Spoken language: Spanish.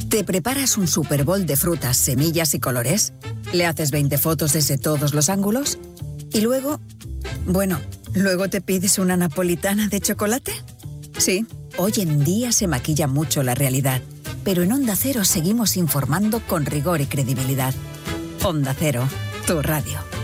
¿Te preparas un Super Bowl de frutas, semillas y colores? ¿Le haces 20 fotos desde todos los ángulos? ¿Y luego? Bueno, ¿luego te pides una napolitana de chocolate? Sí, hoy en día se maquilla mucho la realidad, pero en Onda Cero seguimos informando con rigor y credibilidad. Onda Cero, tu radio.